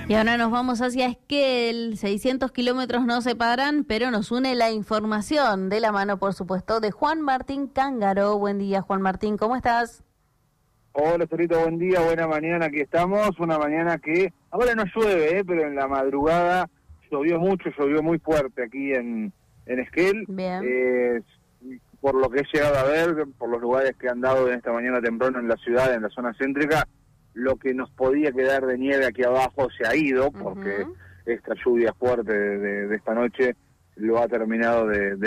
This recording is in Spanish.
Y ahora nos vamos hacia Esquel, 600 kilómetros nos separan, pero nos une la información de la mano, por supuesto, de Juan Martín Cángaro. Buen día, Juan Martín, ¿cómo estás? Hola, Torito, buen día, buena mañana, aquí estamos. Una mañana que ahora no llueve, pero en la madrugada llovió mucho, llovió muy fuerte aquí en Esquel. Bien. Por lo que he llegado a ver, por los lugares que han dado en esta mañana temprano en la ciudad, en la zona céntrica, lo que nos podía quedar de nieve aquí abajo se ha ido, porque esta lluvia fuerte de esta noche lo ha terminado de